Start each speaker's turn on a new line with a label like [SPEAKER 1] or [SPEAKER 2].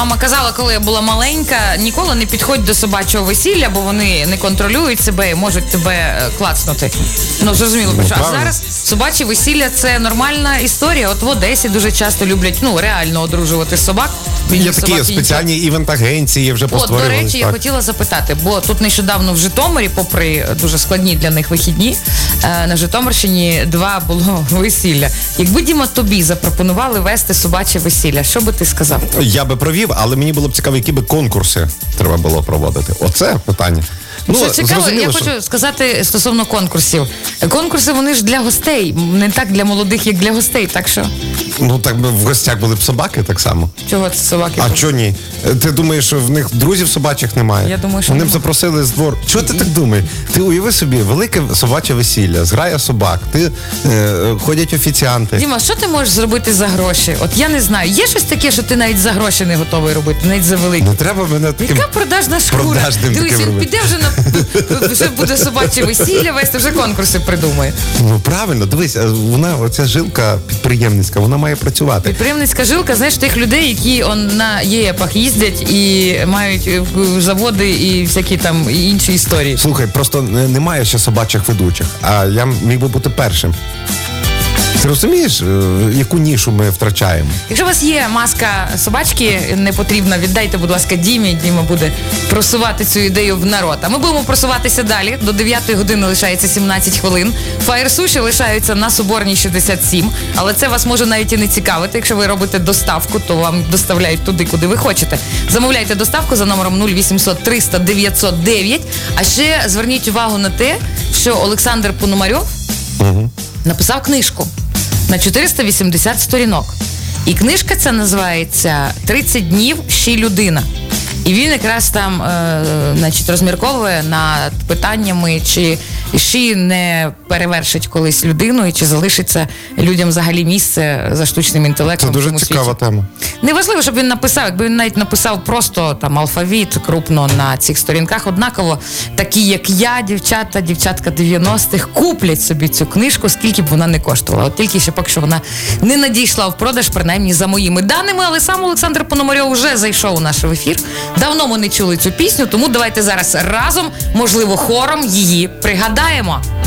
[SPEAKER 1] Мама казала, коли я була маленька, ніколи не підходь до собачого весілля, бо вони не контролюють себе і можуть тебе клацнути. Ну, зрозуміло, а зараз собаче весілля – це нормальна історія. От в Одесі дуже часто люблять, реально одружувати собак.
[SPEAKER 2] Є такі спеціальні івент-агенції, вже постворювали.
[SPEAKER 1] До речі, я хотіла запитати, бо тут нещодавно в Житомирі, попри дуже складні для них вихідні, на Житомирщині 2 було весілля. Якби, Діма, тобі запропонували вести собаче весілля, що би ти сказав?
[SPEAKER 2] Я би провів, але мені було б цікаво, які би конкурси треба було проводити. Оце питання.
[SPEAKER 1] Що цікаво, я хочу сказати стосовно конкурсів. Конкурси, вони ж для гостей, не так для молодих, як для гостей, так що?
[SPEAKER 2] Так би в гостях були б собаки так само.
[SPEAKER 1] Чого це собаки?
[SPEAKER 2] А чого ні? Ти думаєш, що в них друзів собачих немає?
[SPEAKER 1] Я думаю, що
[SPEAKER 2] вони б запросили з двору. Чого ти так думаєш? Ти уяви собі, велике собаче весілля, зграя собак, ходять офіціанти.
[SPEAKER 1] Діма, що ти можеш зробити за гроші? От я не знаю, є щось таке, що ти навіть за гроші не готовий робити, навіть за великі?
[SPEAKER 2] Не треба мене таким...
[SPEAKER 1] Яка продажна шкура? Дивись, він піде вже буде собаче весілля вести, вже конкурси придумає.
[SPEAKER 2] Правильно, дивись, оця жилка підприємницька, вона має працювати.
[SPEAKER 1] Підприємницька жилка, знаєш, тих людей, які на ЄПах їздять і мають заводи і всякі там інші історії.
[SPEAKER 2] Слухай, просто немає ще собачих ведучих, а я міг би бути першим. Ти розумієш, яку нішу ми втрачаємо?
[SPEAKER 1] Якщо у вас є маска собачки непотрібна, віддайте, будь ласка, Дімі. Діма буде просувати цю ідею в народ. А ми будемо просуватися далі. До 9 години лишається 17 хвилин. Фаєр-суші лишаються на Соборній 67. Але це вас може навіть і не цікавити. Якщо ви робите доставку, то вам доставляють туди, куди ви хочете. Замовляйте доставку за номером 0800 300 909. А ще зверніть увагу на те, що Олександр Пономарьов написав книжку на 480 сторінок. І книжка ця називається «30 днів, ще людина». І він якраз там розмірковує над питаннями, чи Ші не перевершить колись людину, і чи залишиться людям взагалі місце за штучним інтелектом.
[SPEAKER 2] Це дуже цікава тема.
[SPEAKER 1] Неважливо, щоб він написав, якби він навіть написав просто там алфавіт крупно на цих сторінках, однаково такі, як я, дівчатка 90-х, куплять собі цю книжку, скільки б вона не коштувала. От тільки ще поки що вона не надійшла в продаж, принаймні за моїми даними, але сам Олександр Пономарьов вже зайшов у наш ефір. Давно ми не чули цю пісню, тому давайте зараз разом, можливо, хором її пригадаємо.